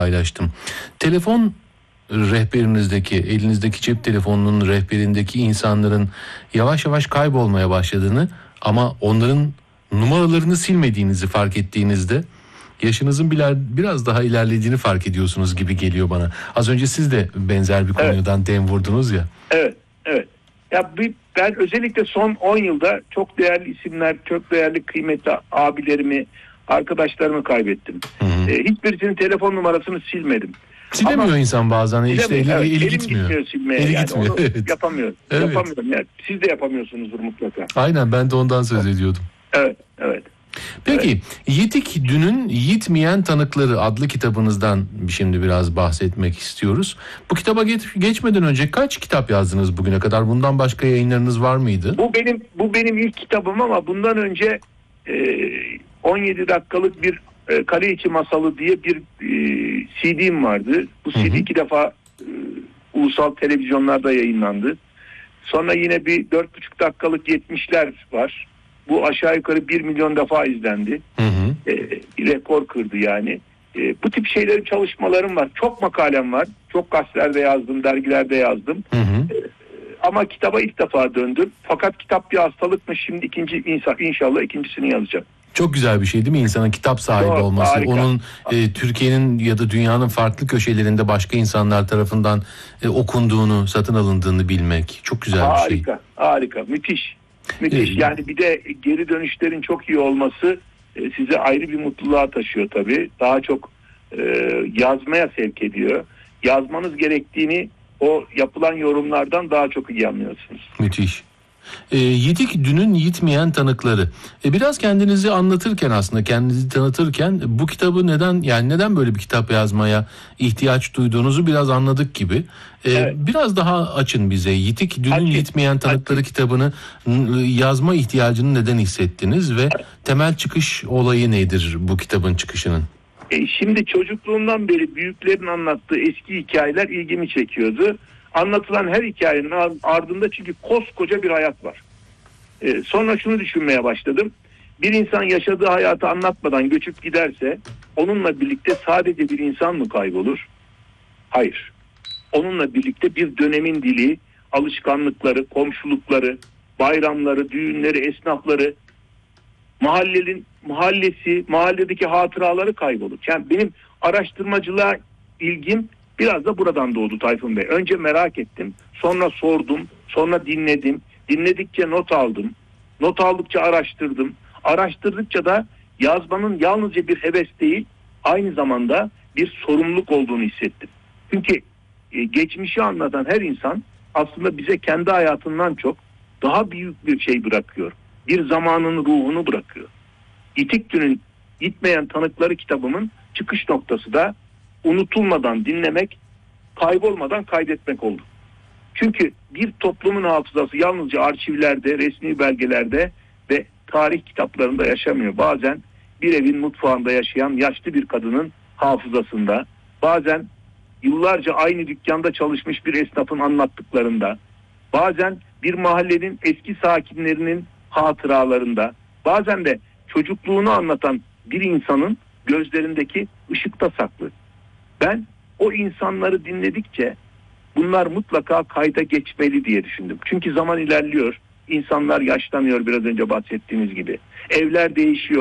paylaştım. Telefon rehberinizdeki, elinizdeki cep telefonunun rehberindeki insanların yavaş yavaş kaybolmaya başladığını ama onların numaralarını silmediğinizi fark ettiğinizde yaşınızın biraz daha ilerlediğini fark ediyorsunuz gibi geliyor bana. Az önce siz de benzer bir konudan dem vurdunuz ya. Evet. Ya ben özellikle son 10 yılda çok değerli isimler, çok değerli kıymetli abilerimi, arkadaşlarımı kaybettim. Hiçbirisinin telefon numarasını silmedim. Silemiyor ama insan bazen. İşte eli gitmiyor silmeye. Eli yani gitmiyor. Evet. Yapamıyorum. Evet. Yapamıyorum. Yani siz de yapamıyorsunuzdur mutlaka. Aynen, ben de ondan söz ediyordum. Evet. Peki, Yitik Dün'ün Yitmeyen Tanıkları adlı kitabınızdan şimdi biraz bahsetmek istiyoruz. Bu kitaba geçmeden önce kaç kitap yazdınız bugüne kadar? Bundan başka yayınlarınız var mıydı? Bu benim ilk kitabım ama bundan önce 17 dakikalık bir Kale İçi Masalı diye bir CD'm vardı. Bu CD 2 defa ulusal televizyonlarda yayınlandı. Sonra yine bir 4,5 dakikalık 70'ler var. Bu aşağı yukarı 1 milyon defa izlendi. Rekor kırdı yani. Bu tip şeylerin çalışmalarım var. Çok makalem var. Çok gazetelerde yazdım, dergilerde yazdım. Ama kitaba ilk defa döndüm. Fakat kitap bir hastalıkmış. Şimdi inşallah ikincisini yazacağım. Çok güzel bir şey değil mi insanın kitap sahibi olması? Harika. Onun Türkiye'nin ya da dünyanın farklı köşelerinde başka insanlar tarafından okunduğunu, satın alındığını bilmek. Çok güzel bir şey. Harika. Müthiş. Yani bir de geri dönüşlerin çok iyi olması size ayrı bir mutluluğa taşıyor tabii. Daha çok yazmaya sevk ediyor. Yazmanız gerektiğini o yapılan yorumlardan daha çok iyi anlıyorsunuz. Müthiş. Yitik Dün'ün Yitmeyen Tanıkları. Biraz kendinizi anlatırken, aslında kendinizi tanıtırken bu kitabı neden böyle bir kitap yazmaya ihtiyaç duyduğunuzu biraz anladık gibi. Evet. Biraz daha açın bize. Yitik Dün'ün Yitmeyen Tanıkları kitabını yazma ihtiyacını neden hissettiniz ve temel çıkış olayı nedir bu kitabın çıkışının? Şimdi çocukluğumdan beri büyüklerin anlattığı eski hikayeler ilgimi çekiyordu. Anlatılan her hikayenin ardında çünkü koskoca bir hayat var. Sonra şunu düşünmeye başladım. Bir insan yaşadığı hayatı anlatmadan göçüp giderse onunla birlikte sadece bir insan mı kaybolur? Hayır. Onunla birlikte bir dönemin dili, alışkanlıkları, komşulukları, bayramları, düğünleri, esnafları, mahallesi, mahalledeki hatıraları kaybolur. Yani benim araştırmacılığa ilgim biraz da buradan doğdu Tayfun Bey. Önce merak ettim, sonra sordum, sonra dinledim. Dinledikçe not aldım. Not aldıkça araştırdım. Araştırdıkça da yazmanın yalnızca bir heves değil, aynı zamanda bir sorumluluk olduğunu hissettim. Çünkü geçmişi anlatan her insan aslında bize kendi hayatından çok daha büyük bir şey bırakıyor. Bir zamanın ruhunu bırakıyor. Yitik Dün'ün Yitmeyen Tanıkları kitabımın çıkış noktası da unutulmadan dinlemek, kaybolmadan kaydetmek oldu. Çünkü bir toplumun hafızası yalnızca arşivlerde, resmi belgelerde ve tarih kitaplarında yaşamıyor. Bazen bir evin mutfağında yaşayan yaşlı bir kadının hafızasında, bazen yıllarca aynı dükkanda çalışmış bir esnafın anlattıklarında, bazen bir mahallenin eski sakinlerinin hatıralarında, bazen de çocukluğunu anlatan bir insanın gözlerindeki ışıkta saklı. Ben o insanları dinledikçe bunlar mutlaka kayda geçmeli diye düşündüm. Çünkü zaman ilerliyor, insanlar yaşlanıyor, biraz önce bahsettiğiniz gibi. Evler değişiyor.